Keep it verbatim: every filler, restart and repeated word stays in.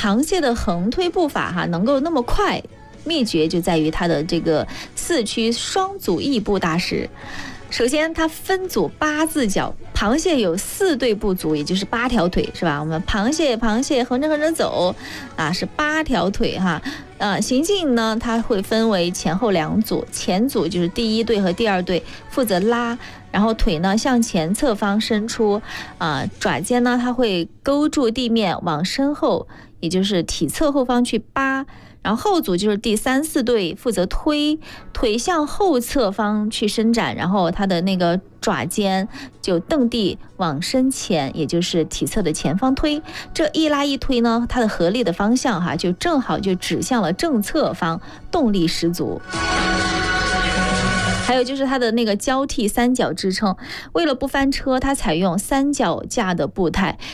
螃蟹的横推步伐哈能够那么快，秘诀就在于它的这个四驱双足翼步大师。首先，它分组八字脚，螃蟹有四对步足，也就是八条腿，是吧？我们螃蟹螃蟹横着横着走，啊，是八条腿哈。呃，行进呢，它会分为前后两组，前组就是第一队和第二队负责拉，然后腿呢向前侧方伸出，啊、呃，爪尖呢它会勾住地面往身后，也就是体侧后方去扒。然后后组就是第三四队负责推，腿向后侧方去伸展，然后它的那个爪尖就蹬地往身前，也就是体侧的前方推。这一拉一推呢，它的合力的方向哈，就正好就指向了正侧方，动力十足。还有就是它的那个交替三角支撑，为了不翻车，它采用三脚架的步态，